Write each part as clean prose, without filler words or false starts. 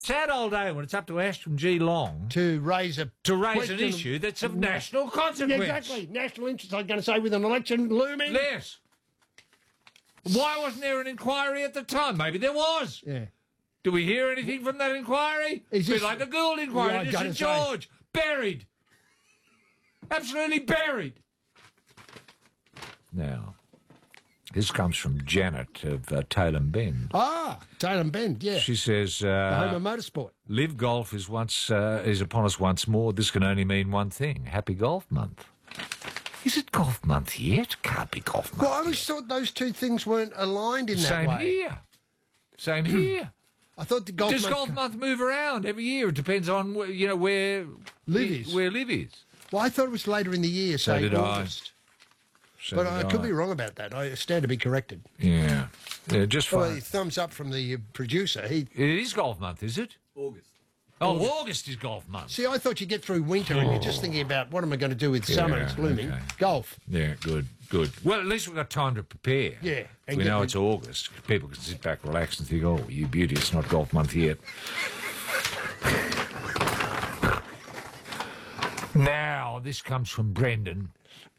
sad old day when it's up to Ashton G. Long to raise an issue that's of national consequence. Yeah, exactly. National interest, I'm going to say, with an election looming. Yes. Why wasn't there an inquiry at the time? Maybe there was. Yeah. Do we hear anything from that inquiry? It's a bit like the Gould inquiry to St George. Buried. Absolutely buried. Now, this comes from Janet of Tailem Bend. Ah, Tailem Bend, yeah. She says, the home of motorsport. Live Golf is upon us once more. This can only mean one thing. Happy Golf Month. Is it Golf Month yet? Can't be Golf Month. Well, I always thought those two things weren't aligned in that way. Same here. I thought the Golf Does Golf Month move around every year? It depends on where Liv is. Well, I thought it was later in the year, so did August. But I could be wrong about that. I stand to be corrected. Yeah, just fine. Well, thumbs up from the producer. It is Golf Month, is it? August. Oh, August is Golf Month. See, I thought you'd get through winter and you're just thinking about what am I going to do with summer? It's looming. Okay. Golf. Yeah, good. Well, at least we've got time to prepare. Yeah. And we know it's August. People can sit back, relax and think, oh, you beauty, it's not Golf Month yet. Now, this comes from Brendan.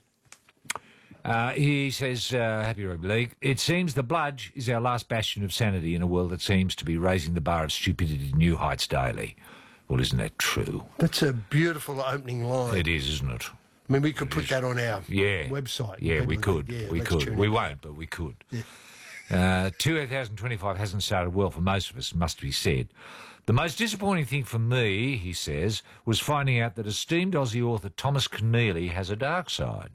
He says, Happy Rugby League. It seems the bludge is our last bastion of sanity in a world that seems to be raising the bar of stupidity to new heights daily. Well, isn't that true? That's a beautiful opening line. It is, isn't it? I mean, we could put that on our website. Yeah, we could. Yeah, we could. We won't, but we could. Yeah. 2025 hasn't started well for most of us, must be said. The most disappointing thing for me, he says, was finding out that esteemed Aussie author Thomas Keneally has a dark side.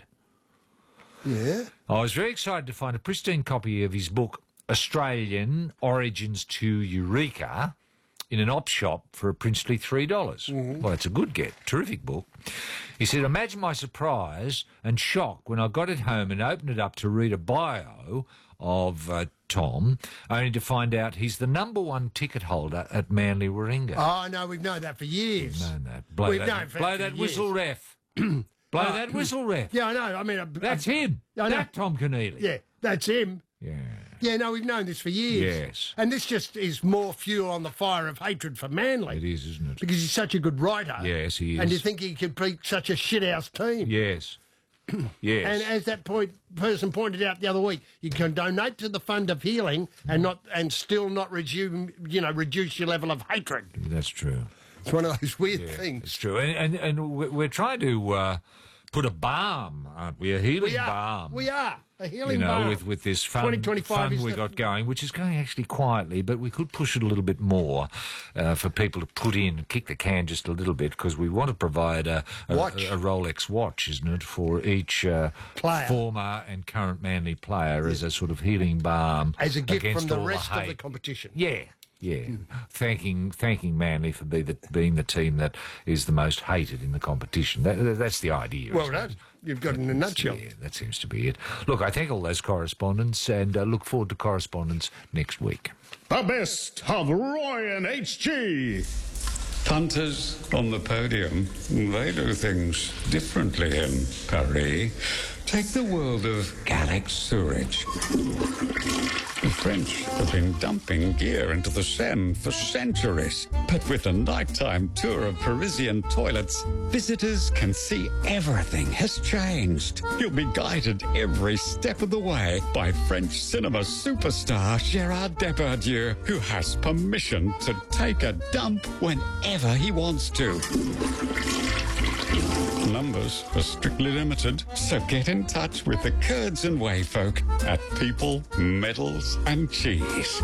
Yeah? I was very excited to find a pristine copy of his book, Australian Origins to Eureka, in an op shop for a princely $3. Mm-hmm. Well, that's a good get. Terrific book. He said, imagine my surprise and shock when I got it home and opened it up to read a bio of Tom, only to find out he's the #1 ticket holder at Manly Warringah. Oh, no, we've known that for years. We've known that. Blow that whistle, ref. Blow that whistle, ref. Yeah, I know. I mean, that's him. That Tom Keneally. Yeah, that's him. Yeah. Yeah, no, we've known this for years. Yes. And this just is more fuel on the fire of hatred for Manly. It is, isn't it? Because he's such a good writer. Yes, he is. And you think he could beat such a shithouse team. Yes. Yes. And as that person pointed out the other week, you can donate to the Fund of Healing and still not reduce your level of hatred. That's true. It's one of those weird things. It's true. And we're trying to put a balm, aren't we? A healing balm. We are. A healing balm. With this fun we got going, which is going actually quietly, but we could push it a little bit more for people to put in, kick the can just a little bit, because we want to provide a Rolex watch, isn't it, for each former and current Manly player as a sort of healing balm. As a gift from the rest of the competition. Yeah. Yeah, thanking Manly for being the team that is the most hated in the competition. That's the idea. Well done. You've got it in a nutshell. Yeah, that seems to be it. Look, I thank all those correspondents and look forward to correspondence next week. The best of Roy and HG. Punters on the podium, they do things differently in Paris. Take the world of Alex Surridge. The French have been dumping gear into the Seine for centuries. But with a nighttime tour of Parisian toilets, visitors can see everything has changed. You'll be guided every step of the way by French cinema superstar Gérard Depardieu, who has permission to take a dump whenever he wants to. Numbers are strictly limited, so get in touch with the Kurds and Wayfolk at People, Medals and Cheese.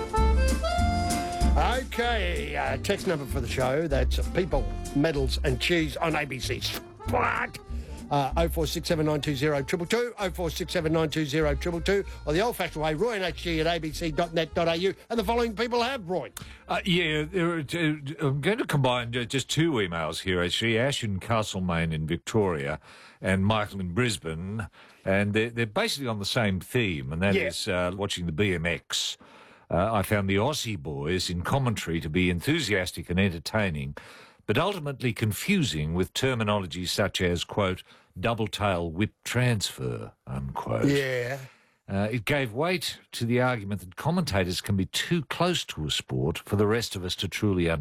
Okay, text number for the show, that's People, Medals and Cheese on ABC Sport. 0467920222, 0467920222, or the old-fashioned way, Roy and HG at abc.net.au. And the following people have, Roy. I'm going to combine just two emails here, actually. Ash in Castlemaine in Victoria and Michael in Brisbane. And they're basically on the same theme, and that is watching the BMX. I found the Aussie boys in commentary to be enthusiastic and entertaining, but ultimately confusing with terminology such as, quote, double tail whip transfer, unquote. Yeah. It gave weight to the argument that commentators can be too close to a sport for the rest of us to truly understand.